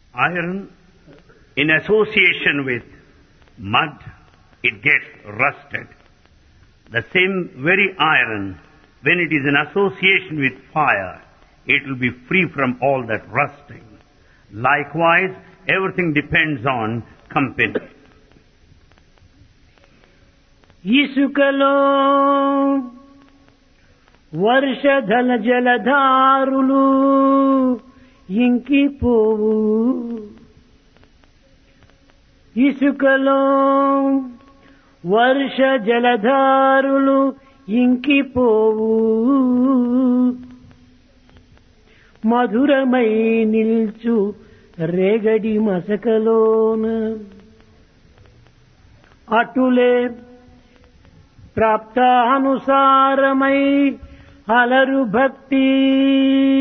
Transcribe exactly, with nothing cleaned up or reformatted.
Iron, in association with mud, it gets rusted. The same very iron, when it is in association with fire, it will be free from all that rusting. Likewise, everything depends on company. ఇసుకలో వర్షధల జలధారులు ఇంకిపోవు. ఇసుకలో వర్ష జలధారులు ఇంకిపోవు. మధురమై నిల్చు రేగడి మసకలోన అటులే ప్రాప్తానుసారమై అలరు భక్తి.